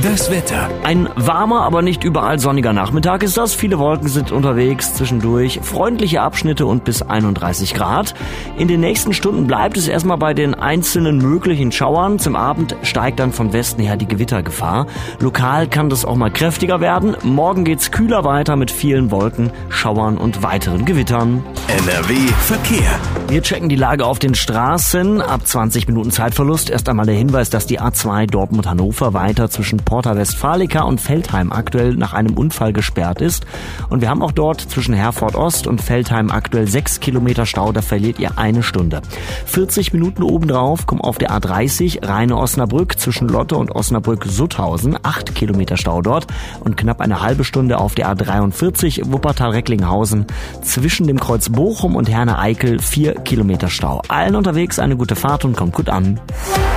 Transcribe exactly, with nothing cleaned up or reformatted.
Das Wetter. Ein warmer, aber nicht überall sonniger Nachmittag ist das. Viele Wolken sind unterwegs, zwischendurch freundliche Abschnitte und bis einunddreißig Grad. In den nächsten Stunden bleibt es erstmal bei den einzelnen möglichen Schauern. Zum Abend steigt dann von Westen her die Gewittergefahr. Lokal kann das auch mal kräftiger werden. Morgen geht's kühler weiter mit vielen Wolken, Schauern und weiteren Gewittern. N R W Verkehr. Wir checken die Lage auf den Straßen. Ab zwanzig Minuten Zeitverlust. Erst einmal der Hinweis, dass die A zwei Dortmund-Hannover weiter zwischen Porta Westfalica und Veltheim aktuell nach einem Unfall gesperrt ist. Und wir haben auch dort zwischen Herford Ost und Veltheim aktuell sechs Kilometer Stau. Da verliert ihr eine Stunde. vierzig Minuten obendrauf kommen auf der A dreißig Rheine-Osnabrück zwischen Lotte und Osnabrück-Sutthausen. acht Kilometer Stau dort. Und knapp eine halbe Stunde auf der A dreiundvierzig Wuppertal-Recklinghausen zwischen dem Kreuz Bochum und Herne-Eickel. vier Kilometer Stau. Allen unterwegs eine gute Fahrt und kommt gut an.